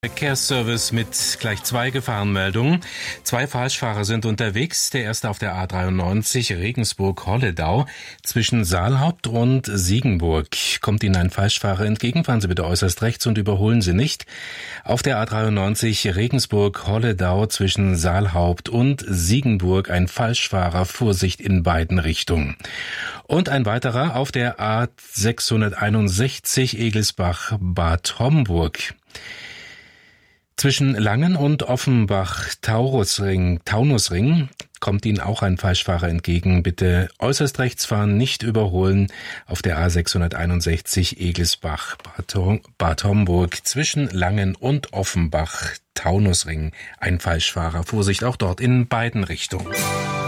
Verkehrsservice mit gleich 2 Gefahrenmeldungen. 2 Falschfahrer sind unterwegs. Der erste auf der A93 Regensburg-Holledau. Zwischen Saalhaupt und Siegenburg kommt Ihnen ein Falschfahrer entgegen. Fahren Sie bitte äußerst rechts und überholen Sie nicht. Auf der A93 Regensburg-Holledau zwischen Saalhaupt und Siegenburg ein Falschfahrer. Vorsicht in beiden Richtungen. Und ein weiterer auf der A661 Egelsbach-Bad Homburg. Zwischen Langen und Offenbach-Taunusring kommt Ihnen auch ein Falschfahrer entgegen. Bitte äußerst rechts fahren, nicht überholen. Auf der A661 Egelsbach-Bad Homburg zwischen Langen und Offenbach-Taunusring ein Falschfahrer. Vorsicht auch dort in beiden Richtungen.